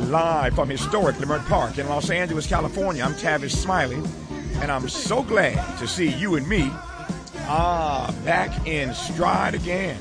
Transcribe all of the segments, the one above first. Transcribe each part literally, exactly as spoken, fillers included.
Live from historic Leimert Park in Los Angeles, California, I'm Tavis Smiley, and I'm so glad to see you and me ah, back in stride again.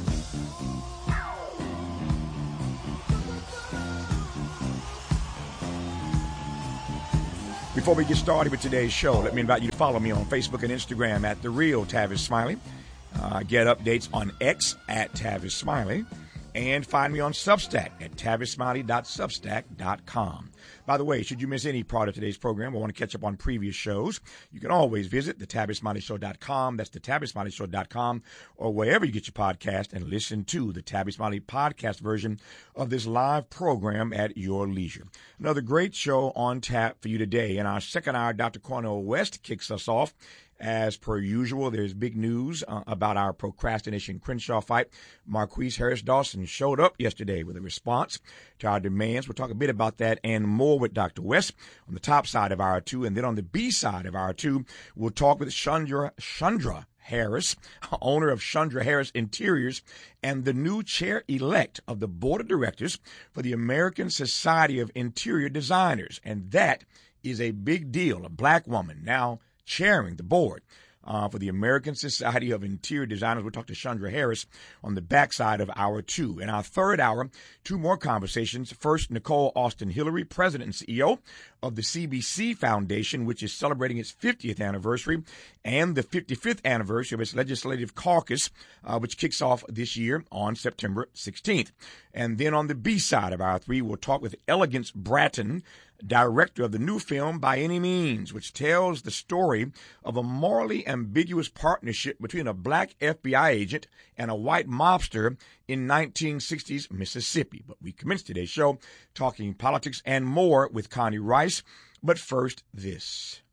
Before we get started with today's show, let me invite you to follow me on Facebook and Instagram at The Real Tavis Smiley. Uh, get updates on X at Tavis Smiley. And find me on Substack at tavis smiley dot substack dot com. By the way, should you miss any part of today's program or want to catch up on previous shows, you can always visit the tavis smiley show dot com. That's the tavis smiley show dot com, or wherever you get your podcast, and listen to the Tavis Smiley podcast version of this live program at your leisure. Another great show on tap for you today. In our second hour, Doctor Cornel West kicks us off. As per usual, there's big news uh, about our procrastination Crenshaw fight. Marquise Harris Dawson showed up yesterday with a response to our demands. We'll talk a bit about that and more with Doctor West on the top side of hour two. And then on the B side of hour two, we'll talk with Chandra, Chandra Harris, owner of Chandra Harris Interiors and the new chair-elect of the board of directors for the American Society of Interior Designers. And that is a big deal. A black woman now chairing the board uh, for the American Society of Interior Designers. We'll talk to Chandra Harris on the backside of hour two. In our third hour, two more conversations. First, Nicole Austin Hillary, president and C E O of the C B C Foundation, which is celebrating its fiftieth anniversary and the fifty-fifth anniversary of its legislative caucus, uh, which kicks off this year on September sixteenth. And then on the B side of hour three, we'll talk with Elegance Bratton, director of the new film By Any Means, which tells the story of a morally ambiguous partnership between a black F B I agent and a white mobster in nineteen sixties Mississippi. But we commence today's show talking politics and more with Connie Rice. But first, this.